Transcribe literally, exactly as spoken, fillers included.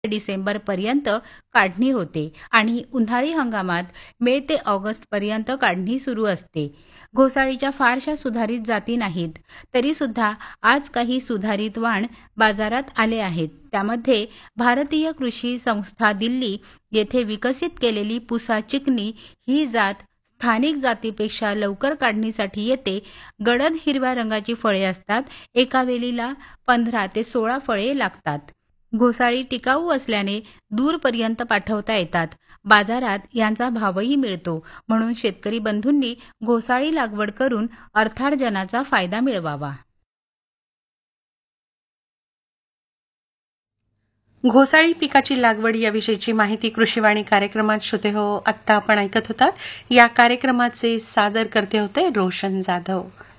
डिसेंबर पर्यंत काढणी होते आणि उन्हाळी हंगामात मे ते ऑगस्ट पर्यंत काढणी सुरू असते. घोसाळीच्या फारशा सुधारित जाती नाहीत, तरी सुद्धा आज काही सुधारित वाण बाजारात आले आहेत. त्यामध्ये भारतीय कृषी संस्था दिल्ली येथे विकसित केलेली पुसा चिकनी ही जात स्थानिक जातीपेक्षा लवकर काढणीसाठी येते. गडद हिरव्या रंगाची फळे असतात. एका वेलीला पंधरा ते सोळा फळे लागतात. घोसाळी टिकाऊ असल्याने दूरपर्यंत पाठवता येतात. बाजारात यांचा भावही मिळतो, म्हणून शेतकरी बंधूंनी घोसाळी लागवड करून अर्थार्जनाचा फायदा मिळवावा. घोसाळी पिकाची लागवड याविषयीची माहिती कृषीवाणी कार्यक्रमात श्रोते हो आत्ता आपण ऐकत होतात. या कार्यक्रमाचे सादर करते होते रोशन जाधव.